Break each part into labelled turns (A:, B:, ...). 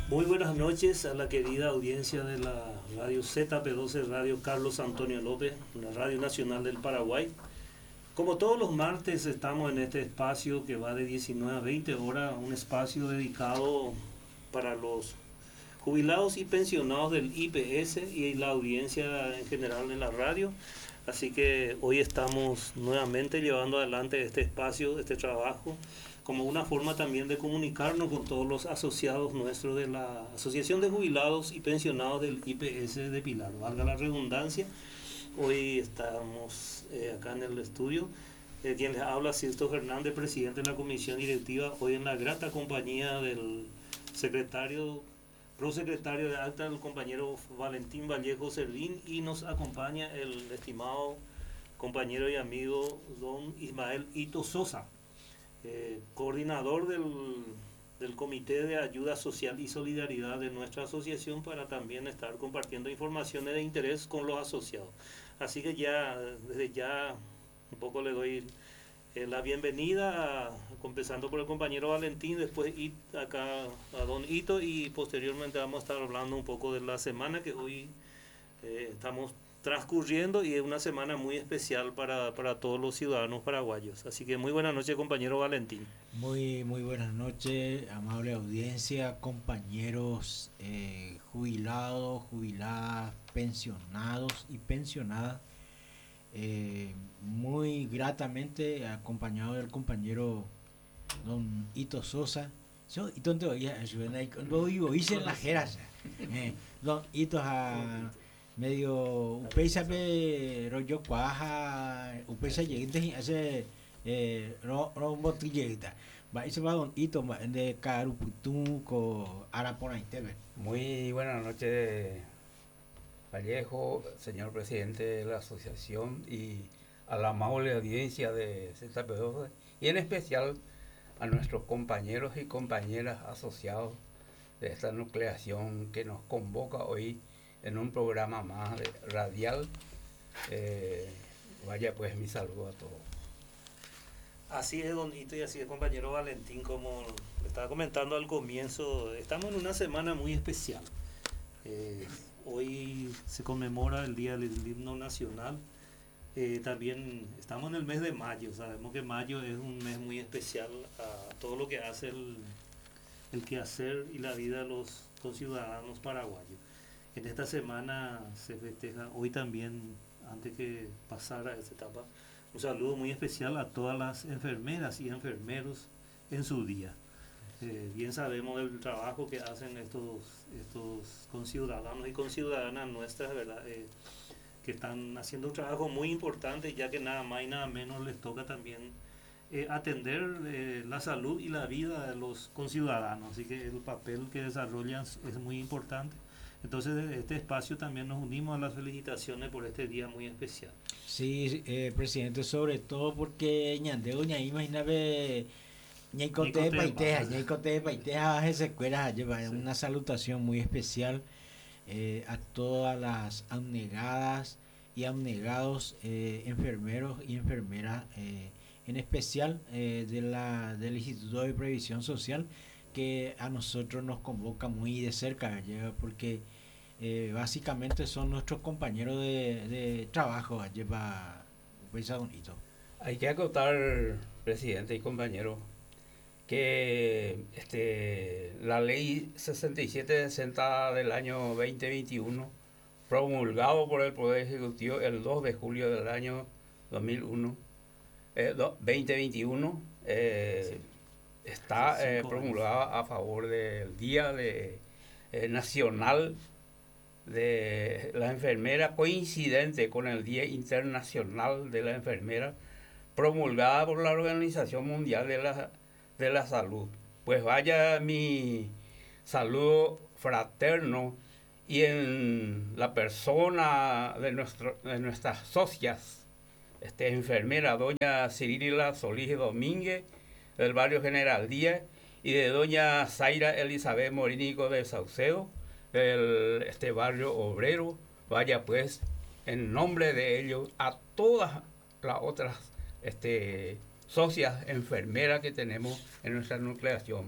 A: Muy buenas noches a la querida audiencia de la radio ZP12, Radio Carlos Antonio López, la Radio Nacional del Paraguay. Como todos los martes estamos en este espacio que va de 19 a 20 horas, un espacio dedicado para los jubilados y pensionados del IPS y la audiencia en general de la radio. Así que hoy estamos nuevamente llevando adelante este espacio, este trabajo, como una forma también de comunicarnos con todos los asociados nuestros de la Asociación de Jubilados y Pensionados del IPS de Pilar. Valga la redundancia, hoy estamos acá en el estudio. Quien les habla, Sixto Fernández, presidente de la comisión directiva, hoy en la grata compañía del prosecretario de acta, el compañero Valentín Vallejo Servín, y nos acompaña el estimado compañero y amigo don Ismael Ito Sosa, coordinador del Comité de Ayuda Social y Solidaridad de nuestra asociación, para también estar compartiendo informaciones de interés con los asociados. Así que desde ya un poco le doy la bienvenida, empezando por el compañero Valentín, después acá a don Ito, y posteriormente vamos a estar hablando un poco de la semana que hoy estamos transcurriendo, y es una semana muy especial para todos los ciudadanos paraguayos. Así que muy buenas noches, compañero Valentín.
B: Muy buenas noches, amable audiencia, compañeros jubilados, jubiladas, pensionados y pensionadas. Muy gratamente acompañado del compañero don Ito Sosa. Yo Ito te voy a ayudar, lo hice en las jeras. Don Ito a medio upesa pe rollo cuaja, upesa lleguete hace no botilleita. Va ese va don Ito de Caruputum co Arapona Itebe.
C: Muy buenas noches, Vallejo, señor presidente de la asociación, y a la amable audiencia de ZP12, y en especial a nuestros compañeros y compañeras asociados de esta nucleación que nos convoca hoy en un programa más radial. Vaya pues mi saludo a todos.
A: Así es, don Ito, y así es, compañero Valentín, como le estaba comentando al comienzo, estamos en una semana muy especial. Hoy se conmemora el Día del Himno Nacional. También estamos en el mes de mayo. Sabemos que mayo es un mes muy especial a todo lo que hace el quehacer y la vida de los conciudadanos paraguayos. En esta semana se festeja, hoy también, antes que pasara esta etapa, un saludo muy especial a todas las enfermeras y enfermeros en su día. Bien sabemos del trabajo que hacen estos conciudadanos y conciudadanas nuestras, ¿verdad? Que están haciendo un trabajo muy importante, ya que nada más y nada menos les toca también atender la salud y la vida de los conciudadanos. Así que el papel que desarrollan es muy importante. Entonces, desde este espacio también nos unimos a las felicitaciones por este día muy especial.
B: Sí, presidente, sobre todo porque ñandeo ña imagínate ñaicote de paiteja se cuera lleva una salutación muy especial a todas las abnegadas y abnegados enfermeros y enfermeras, en especial del Instituto de Previsión Social, que a nosotros nos convoca muy de cerca, porque básicamente son nuestros compañeros de trabajo. Lleva bonito.
C: Hay que acotar, presidente y compañero, que la ley 6760 del año 2021, promulgado por el Poder Ejecutivo el 2 de julio del año 2021, sí, está promulgada a favor del Día Nacional de la Enfermera, coincidente con el Día Internacional de la Enfermera, promulgada por la Organización Mundial de la Salud. Pues vaya mi saludo fraterno, y en la persona de nuestras socias, enfermera, doña Cirila Solís Domínguez, del barrio General Díaz, y de doña Zaira Elizabeth Morínico de Saucedo, del barrio obrero. Vaya pues, en nombre de ellos, a todas las otras socias enfermeras que tenemos en nuestra nucleación,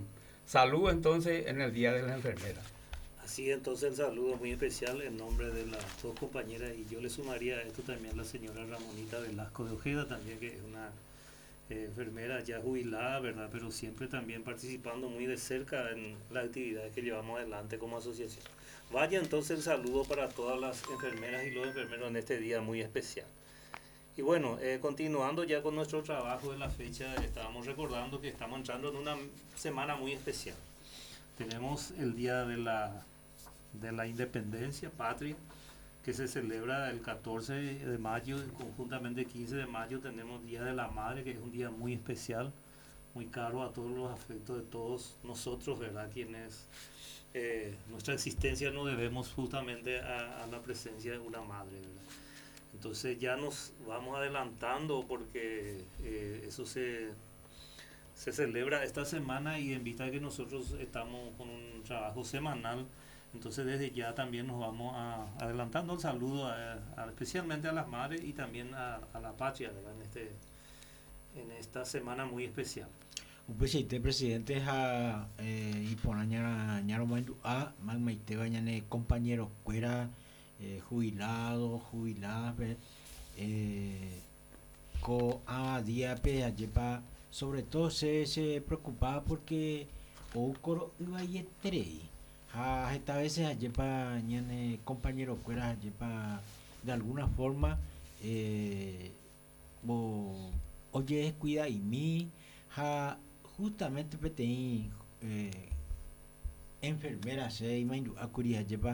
C: salud entonces en el Día de la Enfermera.
A: Así entonces el saludo muy especial en nombre de las dos compañeras y yo le sumaría a esto también a la señora Ramonita Velasco de Ojeda también, que es una enfermera ya jubilada, ¿verdad? Pero siempre también participando muy de cerca en las actividades que llevamos adelante como asociación. Vaya entonces el saludo para todas las enfermeras y los enfermeros en este día muy especial. Y bueno, continuando ya con nuestro trabajo de la fecha, estábamos recordando que estamos entrando en una semana muy especial. Tenemos el Día de la Independencia, Patria, que se celebra el 14 de mayo, conjuntamente el 15 de mayo tenemos Día de la Madre, que es un día muy especial, muy caro a todos los afectos de todos nosotros, ¿verdad? Quienes nuestra existencia no debemos justamente a la presencia de una madre, ¿verdad? Entonces ya nos vamos adelantando porque eso se celebra esta semana y en vista de que nosotros estamos con un trabajo semanal, entonces desde ya también nos vamos adelantando el saludo especialmente a las madres y también a la patria, ¿verdad? En esta semana muy especial.
B: Presidente y por añaro a magmaite bañane compañeros fuera jubilados, jubiladas, co a día pe ayepa sobre todo se preocupaba porque o coro iba y estrei esta veces ayepa ñane compañeros fuera ayepa de alguna forma oye cuida y mi ha justamente petei enfermera se imainu akuria ayepa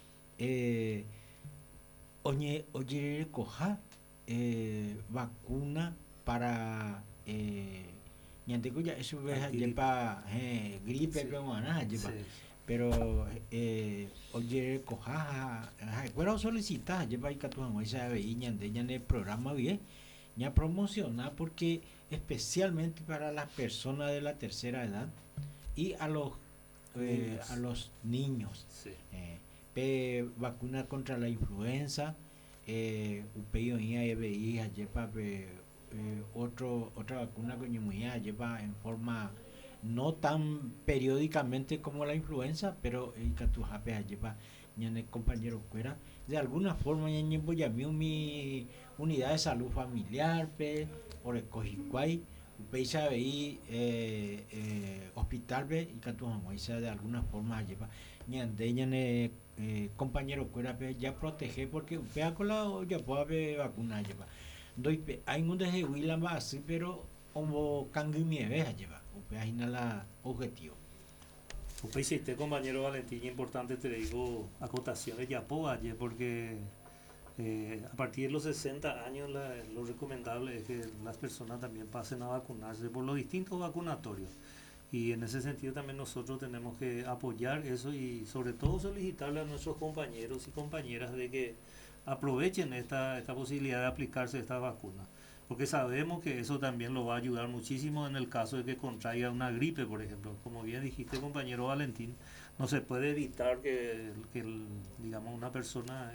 B: oye coja vacuna para ñantecuya eso es yepa gripe peruana yepa pero oye coja bueno solicitar yepa y catuan esa veí ñande programa bien ña promociona porque especialmente para las personas de la tercera edad y a los niños
A: Sí.
B: Vacuna contra la influenza upeyo ia EBI ayepa otra vacuna que lleva en forma no tan periódicamente como la influenza, pero catujape lleva ñane compañero fuera de alguna forma ñane mi unidad de salud familiar por el cojicuay peisa veí hospital y catujamoisa de alguna forma lleva ñane compañero fuera ya protege porque pea con la ya puede haber vacuna lleva doy hay un desde Willam así pero como cangui mieve lleva hay nada objetivo.
A: Usted hiciste, compañero Valentín, importante te digo acotaciones ya ayer porque a partir de los 60 años lo recomendable es que las personas también pasen a vacunarse por los distintos vacunatorios. Y en ese sentido también nosotros tenemos que apoyar eso y sobre todo solicitarle a nuestros compañeros y compañeras de que aprovechen esta posibilidad de aplicarse esta vacuna. Porque sabemos que eso también lo va a ayudar muchísimo en el caso de que contraiga una gripe, por ejemplo. Como bien dijiste, compañero Valentín, no se puede evitar que digamos, una persona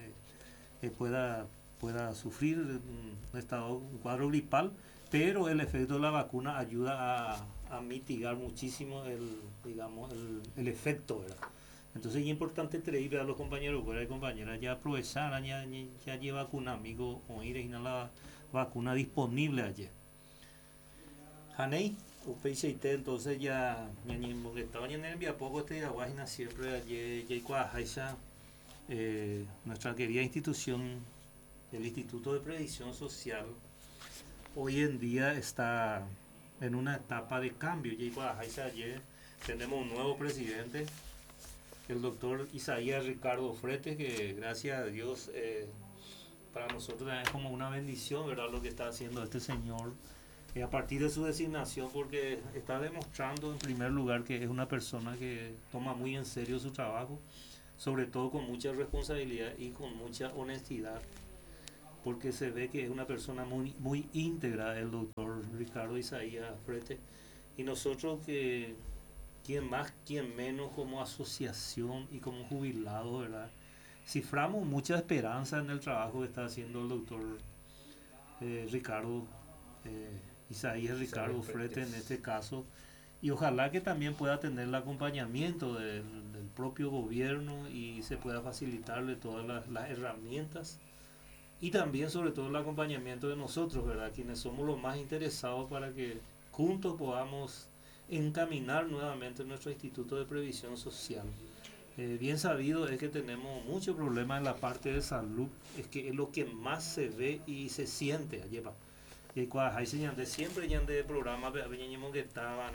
A: pueda sufrir un cuadro gripal, pero el efecto de la vacuna ayuda a mitigar muchísimo el efecto, ¿verdad? Entonces es importante traer a los compañeros y compañeras ya aprovechar, ya lleva con un amigo o ir a la vacuna disponible ayer. Hanei, usted entonces ya porque estaba en el día poco este página siempre ayer ya nuestra querida institución, el Instituto de Previsión Social, hoy en día está en una etapa de cambio. Ayer tenemos un nuevo presidente, el doctor Isaías Ricardo Fretes, que gracias a Dios para nosotros es como una bendición, ¿verdad? Lo que está haciendo este señor a partir de su designación, porque está demostrando en primer lugar que es una persona que toma muy en serio su trabajo, sobre todo con mucha responsabilidad y con mucha honestidad, porque se ve que es una persona muy, muy íntegra el doctor Ricardo Isaías Fretes, y nosotros que quien más, quien menos como asociación y como jubilado, ¿verdad? Ciframos mucha esperanza en el trabajo que está haciendo el doctor Ricardo Isaías Ricardo Fretes en este caso, y ojalá que también pueda tener el acompañamiento del propio gobierno y se pueda facilitarle todas las herramientas y también sobre todo el acompañamiento de nosotros, ¿verdad? Quienes somos los más interesados para que juntos podamos encaminar nuevamente nuestro Instituto de Previsión Social. Bien sabido es que tenemos muchos problemas en la parte de salud, es que es lo que más se ve y se siente allí. Y cuando hay siempre ya de programas venimos que estaban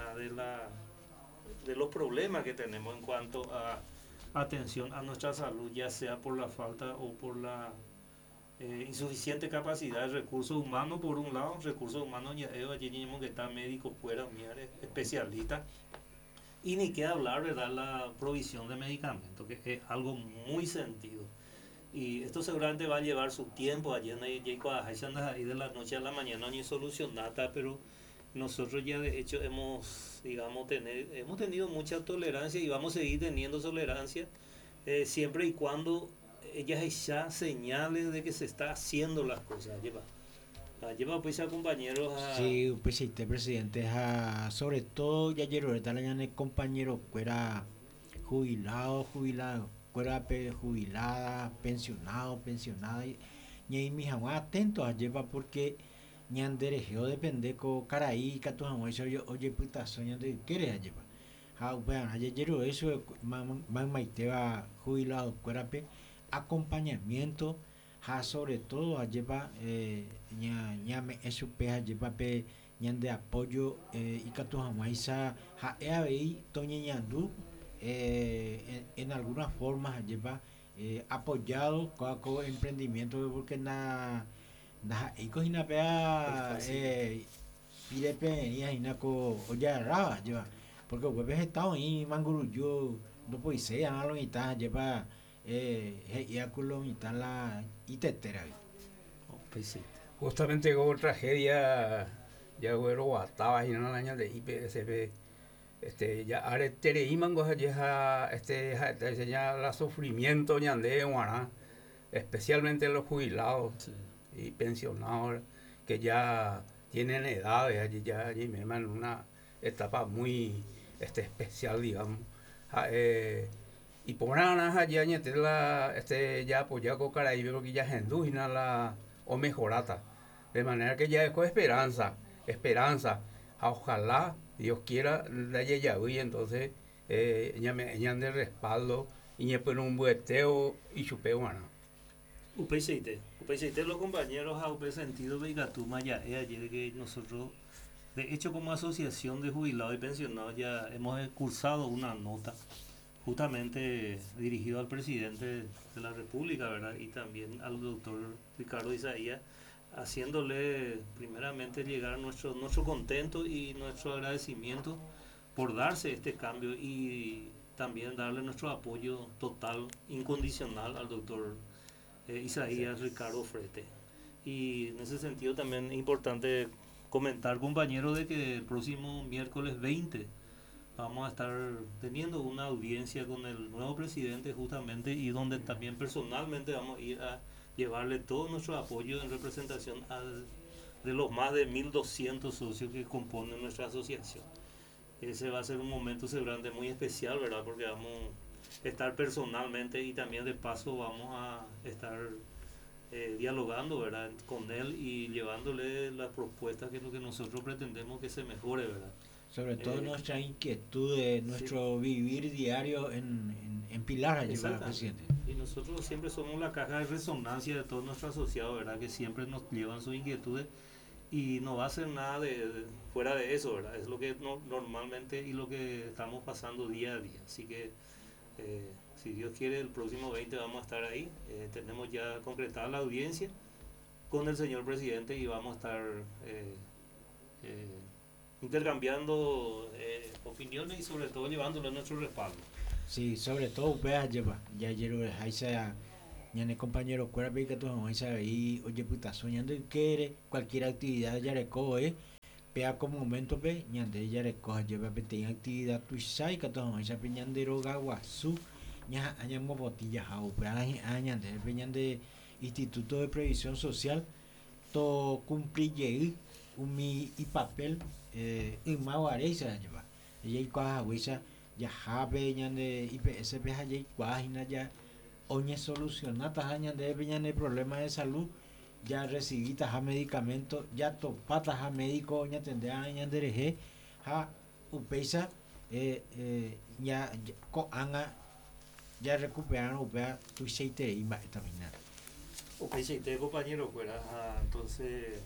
A: de los problemas que tenemos en cuanto a atención a nuestra salud, ya sea por la falta o por la insuficiente capacidad de recursos humanos por un lado, recursos humanos ya allí tenemos que estar médicos fuera, especialistas, y ni qué hablar, ¿verdad?, la provisión de medicamentos, que es algo muy sentido. Y esto seguramente va a llevar su tiempo, allí no hay ahí de la noche a la mañana ni solucionada, pero nosotros ya de hecho hemos, digamos, hemos tenido mucha tolerancia y vamos a seguir teniendo tolerancia siempre y cuando ellas ya señales de que se está haciendo las cosas. Lleva pues a compañeros a...
B: Sí, pues sí, presidente, sobre todo ya ayer ahorita le compañero fuera jubilado, fuera jubilada, pensionada, y ahí mi jamás atento a lleva porque ni anderejeo depende con caraí, que tu jamás oye puta soña de quiere a lleva. Bueno, ayer eso, man maiteba jubilado, fuera acompañamiento, sobre todo a lleva ña me eso pe a lleva pe ñan de apoyo y que tu jamás ahí toña ñandu en algunas formas lleva apoyado con emprendimiento porque y cogina pea pide peña y naco oya raba lleva porque hueves estado ahí manguru yo no puede ser a lo mitad lleva ya con lo mitad la y tetera
A: pues sí.
C: Justamente como tragedia ya güero estaba y no año de IPSB ya aretere imango ya ya la sufrimiento ñande guará, especialmente los jubilados sí, y pensionados que ya tienen edades allí ya allí mismo en una etapa muy especial, digamos. Y por nada ya la ya apoyar con cara y veo que ya gendujina la o mejorata, de manera que ya es con esperanza ojalá Dios quiera la ya y entonces ya de respaldo y ya por un bueteo y chupeo mana
A: UPCT los compañeros a UP sentido de Gatuma ya ayer que nosotros de hecho como asociación de jubilados y pensionados ya hemos cursado una nota justamente dirigido al presidente de la República, ¿verdad? Y también al doctor Ricardo Isaías, haciéndole primeramente llegar nuestro contento y nuestro agradecimiento por darse este cambio y también darle nuestro apoyo total, incondicional al doctor Isaías Ricardo Frete. Y en ese sentido también es importante comentar, compañeros, de que el próximo miércoles 20 vamos a estar teniendo una audiencia con el nuevo presidente justamente y donde también personalmente vamos a ir a llevarle todo nuestro apoyo en representación de los más de 1.200 socios que componen nuestra asociación. Ese va a ser un momento seguramente muy especial, ¿verdad? Porque vamos a estar personalmente y también de paso vamos a estar dialogando, ¿verdad?, con él y llevándole las propuestas que es lo que nosotros pretendemos que se mejore, ¿verdad?
B: Sobre todo nuestra inquietud de nuestro sí, vivir diario en Pilar, lleva presidente.
A: Y nosotros siempre somos la caja de resonancia de todos nuestros asociados, ¿verdad? Que siempre nos llevan sus inquietudes y no va a ser nada fuera de eso, ¿verdad? Es lo que normalmente y lo que estamos pasando día a día. Así que, si Dios quiere, el próximo 20 vamos a estar ahí. Tenemos ya concretada la audiencia con el señor presidente y vamos a estar intercambiando opiniones y sobre todo llevándole nuestro respaldo.
B: Sí, sobre todo vea lleva ya ayer ahí sea ñane compañero cuera pica tu ahí sea y oye puta soñando y quiere cualquier actividad ya recoge pea como momento pe ñande ya recoge lleva pe tiene actividad tu sai que tu ahí sea ñande roga guasu ña añamo botilla jau pe ñande pe ñande Instituto de Previsión Social to cumplir un mi y papel en maguareza lleva y cuaja huisa ya jabe ñande IPS peja ya cuajina ya oñe solucionata ñande ñande problema de salud ya recibita ja medicamento ya topata ja médico ña tendrá ñande reje ja upeisa ya ko anga ya recuperaron upea tu aceite y más esta.
A: Ok, sí, te compañero, fuera, entonces,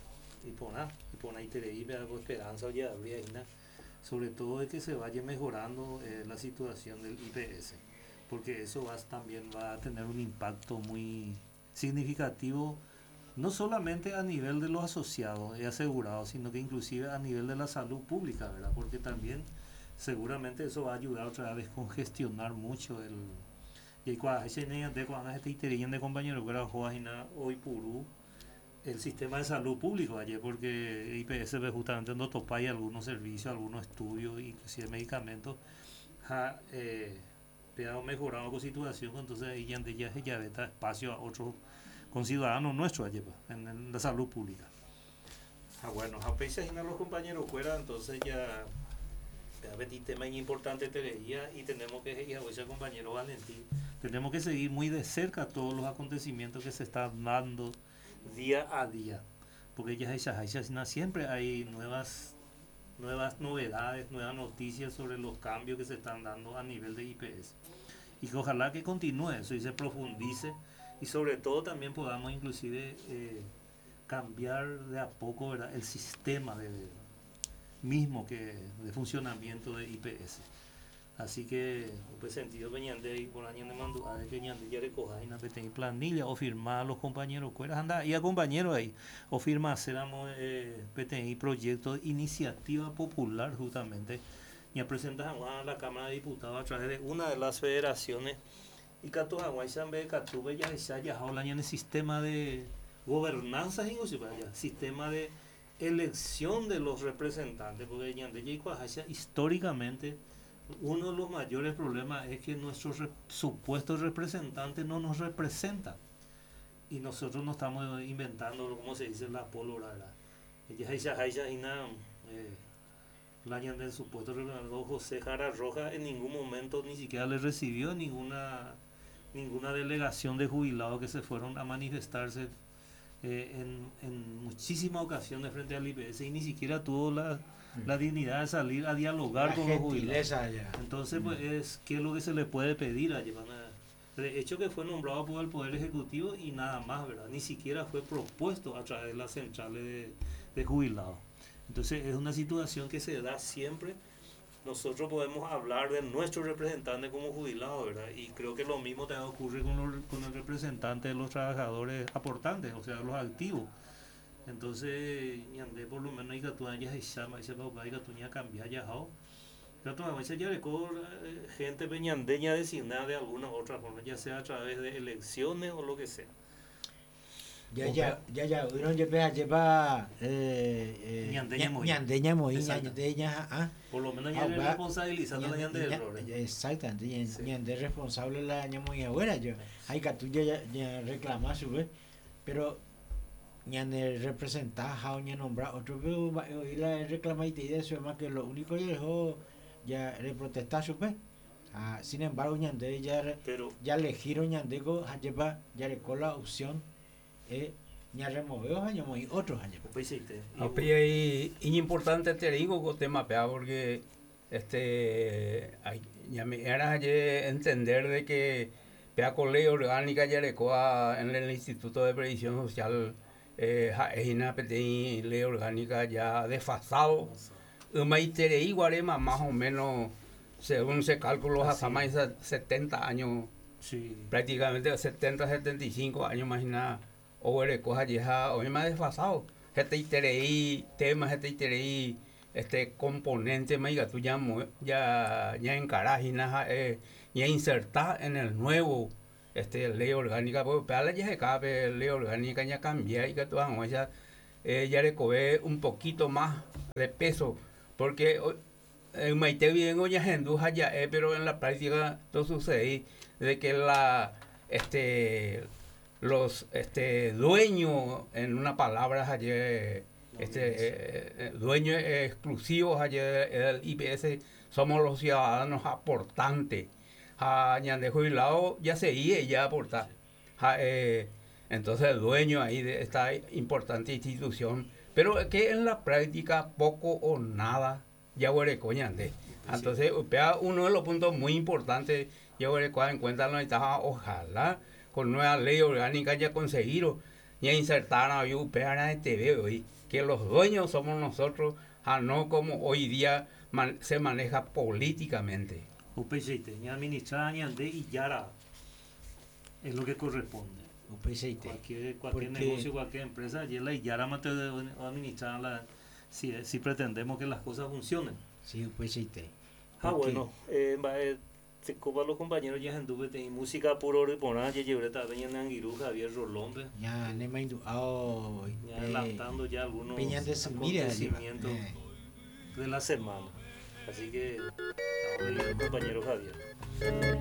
A: y pona y te leí, me hago esperanza, ya habría sobre todo de que se vaya mejorando la situación del IPS, porque eso también va a tener un impacto muy significativo, no solamente a nivel de los asociados y asegurados, sino que inclusive a nivel de la salud pública, ¿verdad? Porque también seguramente eso va a ayudar otra vez a descongestionar mucho el y cuando ese de cuando este iterían de compañero que era hoy puru el sistema de salud público ayer porque IPS ve justamente no topa y algunos servicios, algunos estudios, inclusive medicamentos ha mejorado con situación, entonces ahí ya da espacio a otros conciudadanos nuestros ayer en la salud pública. Bueno, a pesar de los compañeros fuera, entonces ya tema importante te veía y tenemos que seguir a compañero Valentín, tenemos que seguir muy de cerca todos los acontecimientos que se están dando día a día, porque ya siempre hay nuevas novedades, nuevas noticias sobre los cambios que se están dando a nivel de IPS y que ojalá que continúe eso y se profundice y sobre todo también podamos inclusive cambiar de a poco, ¿verdad?, el sistema mismo que de funcionamiento de IPS. Así que, pues sentido veñande y por año de mando a que ñande ya recoja y nave ten planilla o firmar a los compañeros cueras anda y a compañeros ahí o firma hacemos PTI proyecto de iniciativa popular justamente y a presentar a la Cámara de Diputados a través de una de las federaciones y Cato Hawaii Sambe Catube ya hablan en el sistema de gobernanza inclusive sistema de elección de los representantes, porque históricamente uno de los mayores problemas es que nuestros supuestos representantes no nos representan y nosotros no estamos inventando, como se dice, la pólvora, la del supuesto representante José Jara Roja en ningún momento ni siquiera le recibió ninguna delegación de jubilados que se fueron a manifestarse en muchísimas ocasiones frente al IPS y ni siquiera tuvo la dignidad de salir a dialogar
B: la
A: con los jubilados.
B: Ya.
A: Entonces, pues, ¿qué es lo que se le puede pedir a de hecho que fue nombrado por el Poder Ejecutivo y nada más, ¿verdad? Ni siquiera fue propuesto a través de las centrales de jubilados. Entonces, es una situación que se da siempre. Nosotros podemos hablar de nuestros representantes como jubilados, ¿verdad? Y creo que lo mismo también ocurre con el representante de los trabajadores aportantes, o sea, los activos. Entonces, ñande por lo menos hay que tú hayas echado, hay que tú ya cambiar ya, ya gente peñandeña designada de alguna otra forma, ya sea a través de elecciones o lo que sea.
B: Uno lleva ñandeña moiña, ñandeña,
A: por lo menos ya responsabilizando la ñande del error.
B: Exactamente, ñande responsable la ñamoña buena, yo, hay que tú ya reclamar su vez, pero ñande representar, ña nombrar otro, y la reclama y te dice eso, más que lo único que dejó ya reprotestar su vez. Sin embargo, ñande ya elegieron ñandego, ya recó la opción ña removió años muy otros años.
C: Y importante te digo que tema porque ya me era entender de que con ley orgánica ya recoa en el Instituto de Previsión Social es una ley orgánica ya desfasado más o menos según se calculó hasta más de 70 años, sí. Prácticamente 70, 75 años más nada. O eres cosa ya hoy más desfasado. Temas, componente, más tú ya encarás y nada, ya insertar en el nuevo ley orgánica, porque para la ya se cabe ley orgánica ya cambia y que tú ya recoge un poquito más de peso, porque Maite bien hoy ya pero en la práctica todo sucede de que los dueños, en una palabra ayer, dueños exclusivos ayer del IPS somos los ciudadanos aportantes. A Ñande jubilado ya se iba ya aportar. Entonces el dueño ahí de esta importante institución, pero que en la práctica poco o nada ya huereco Ñande. Entonces, uno de los puntos muy importantes, ya huereco en cuenta no está, ojalá con nueva ley orgánica ya conseguido ya insertar a UPA TV hoy, que los dueños somos nosotros, no como hoy día se maneja políticamente.
A: UPCT, ni administrar Ñande y Yara es lo que corresponde. Cualquier negocio, cualquier empresa, y la Yara más administrar si pretendemos que las cosas funcionen.
B: Sí, UPCT.
A: Bueno, se copa los compañeros ya anduve de música puro y por nada ya llevé también en Anguirú Javier Rolombe
B: ya ne maindu
A: ya adelantando ya algunos
B: acontecimientos
A: de la semana, así que vamos a ir al compañero Javier.